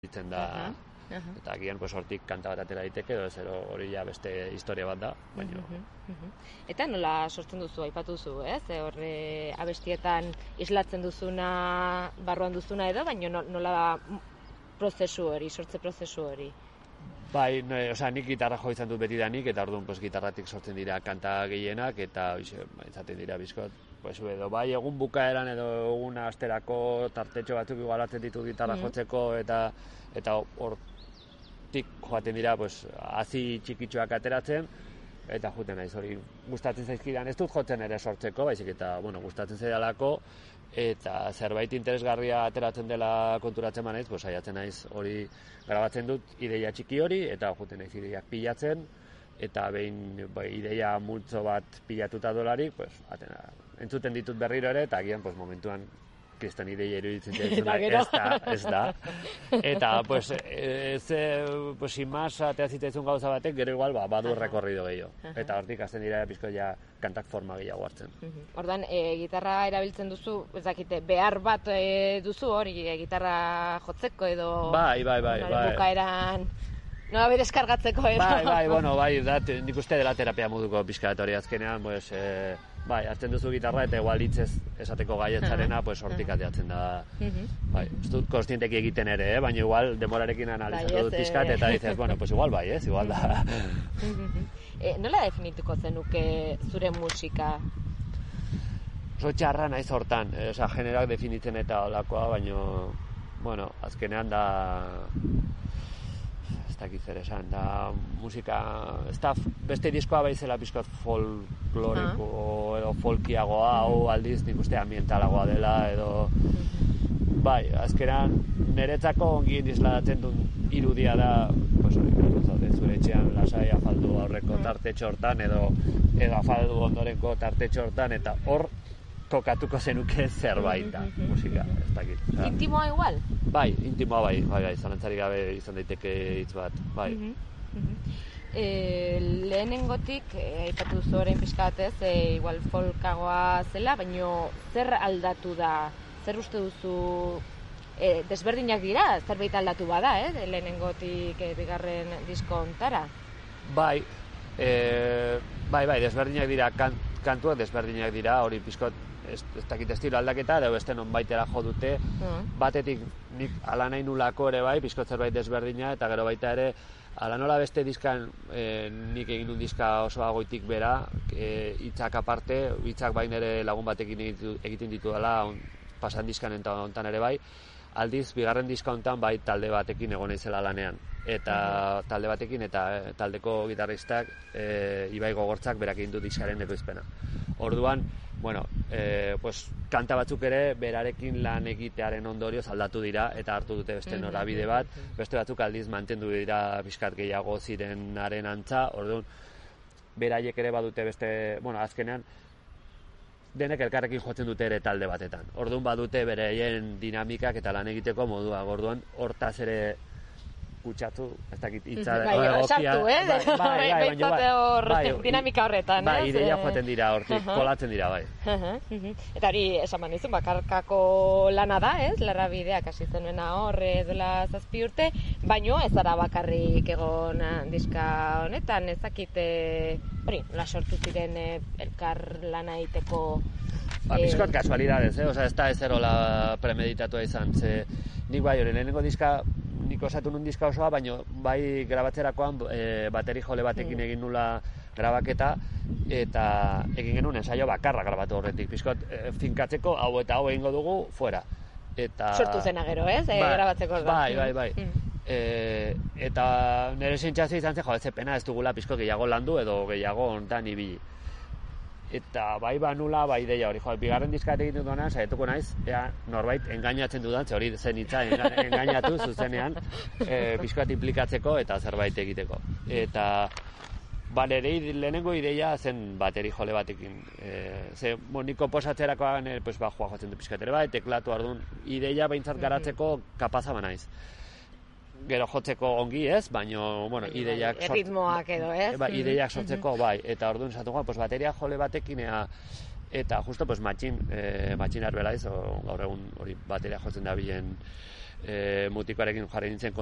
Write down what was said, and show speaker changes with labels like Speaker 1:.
Speaker 1: ditzen da, eta agian hortik kanta bat atera daiteke, edo zero hori ja beste historia bat da, baina...
Speaker 2: Eta nola sortzen duzu, aipatu duzu, ez? Horre abestietan islatzen duzuna, barruan duzuna edo, baina nola prozesu hori, sortze prozesu hori?
Speaker 1: Bai, nik gitarra jo izan dut betidanik, eta orduan gitarratik sortzen dira kanta gehienak, eta izaten dira bizkot, edo bai egun bukaeran edo egun asterako tartetxo batzuk igualatzen ditu gitarra jotzeko, eta hortik joaten dira hazi txikitxoak ateratzen, eta juten naiz hori gustatzen zaizkidan, ez dut jotzen ere sortzeko, baizik eta gustatzen zaidalako, eta zerbait interesgarria ateratzen dela konturatzen banaiz, saiatzen naiz hori grabatzen dut ideia txiki hori, eta juten naiz ideiak pilatzen, eta behin ideia multzo bat pilatuta dolarik, entzuten ditut berriro ere, eta agian momentuan kriston ideia iruditzen ez da. Eta, sin más, ateazitzen gauza batek, gero igual badu rekorrido gehiago. Eta hortik azten dira pizko ja kantak forma gehiago hartzen.
Speaker 2: Ordan, gitarra erabiltzen duzu, ez dakite, behar bat duzu hori gitarra jotzeko edo...
Speaker 1: Bai.
Speaker 2: Bukaeran... Nola bere eskargatzeko edo...
Speaker 1: Bai, nik uste dela terapia moduko pizkat hori azkenean, hartzen duzu gitarra eta igual hitzez esateko gaietzarena, hortik ateatzen da. Ez dut konstienteki egiten ere, baina igual demorarekin analizatu dut pizkat eta dices, igual bai, igual da.
Speaker 2: Nola definituko zenuke zure musika?
Speaker 1: Oso txarra naiz hortan, generak definitzen eta olakoa, baina, azkenean da... zer esan, da musika, ez da beste diskoa baizela pizkot folkloreko edo folkiagoa, hau aldiz nik uste ambientalagoa dela, edo bai, azkenan niretzako ongien isladatzen duen irudia da, zure etxean lasai afaldu aurreko tartetxo hortan, edo afaldu ondorenko tartetxo hortan, eta hor kokatuko zenuke zerbait da, musika, ez dakit.
Speaker 2: Intimoa igual?
Speaker 1: Bai, intimoa bai, zalantzarik gabe izan daiteke hitz bat, bai.
Speaker 2: Lehenengotik, aipatu duzu orain pixka batez, igual folkagoa zela, baina zer aldatu da, zer uste duzu, desberdinak dira, zerbait aldatu bada, lehenengotik bigarren disko ontara?
Speaker 1: Bai, desberdinak dira, kantuak desberdinak dira, hori pixkot, ez dakit estilo aldaketa, edo beste non baitera jo dute, batetik nik ala nahi nulako ere bai, pixkot zerbait desberdina, eta gero baita ere, ala nola beste diskan, nik egin duen diska oso agoitik bera, hitzak aparte, hitzak bain ere lagun batekin egiten ditu dela, pasan diskan eta ontan ere bai, aldiz, bigarren diska ontan bai talde batekin egon naizela lanean. Eta talde batekin eta taldeko gitarristak Ibai Gogortzak berak egin du diskaren ekoizpena. Orduan, kanta batzuk ere berarekin lan egitearen ondorioz aldatu dira eta hartu dute beste norabide bat, beste batzuk aldiz mantendu dira pixkat gehiago zirenaren antza, orduan beraiek ere badute beste, azkenean denek elkarrekin jotzen dute ere talde batetan. Orduan badute beraien dinamikak eta lan egiteko modua, orduan hortaz ere kutsatu, ez dakit hitza
Speaker 2: egokia. Bai, dinamika horretan,
Speaker 1: bai, ideia joaten dira hortik, kolatzen dira, bai.
Speaker 2: Eta hori, esan manizun, bakarkako lana da, Larrabideak hasi zenuena hor dela 7 urte, baino ez zara bakarrik egon diska honetan, ez dakit, hori, nola sortu ziren elkar lana egiteko...
Speaker 1: Bizkot kasualidades, ez da ezerola premeditatua izan, ze nik bai hori lehenengo diska, nik osatu nun diska osoa, baina bai grabatzerakoan bateri jole batekin egin nula grabaketa, eta egin genuen ensaio bakarra grabatu horretik, bizkot finkatzeko hau eta hau egingo dugu, fuera.
Speaker 2: Sortu zena gero, grabatzeko.
Speaker 1: Bai. Eta nire sentsazio izan zen, ez pena ez dugula bizkot gehiago landu edo gehiago ontan ibili. Eta bai banula, bai ideia hori, bigarren diskat egiten duenan, saietuko naiz, norbait engainatzen dudan, ze hori zen hitza engainatu zuzenean, pixkoat implikatzeko eta zerbait egiteko. Eta nire lehenengo ideia zen bateri jole batekin. Nik komposatzerakoan joa jotzen du pixkat ere bai, teklatu ardun, ideia behintzat garatzeko kapaza banaiz. Gero jotzeko ongi ez, baino, ideiak sortzeko...
Speaker 2: Ritmoak edo, ez?
Speaker 1: Ideiak sortzeko, bai. Eta orduan esatuko, bateria jole batekin, eta justo, matxin arbela ez, gaur egun hori bateria jotzen da bilen mutikoarekin jarri nintzen